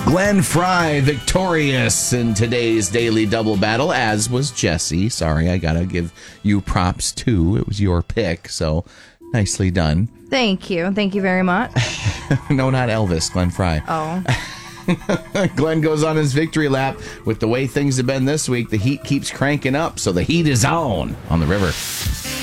Glenn Fry victorious in today's Daily Double Battle, as was Jesse. Sorry, I gotta give you props too. It was your pick, so nicely done. Thank you. Thank you very much. No, not Elvis, Glenn Fry. Oh. Glenn goes on his victory lap. With the way things have been this week, the heat keeps cranking up, so the heat is on the river.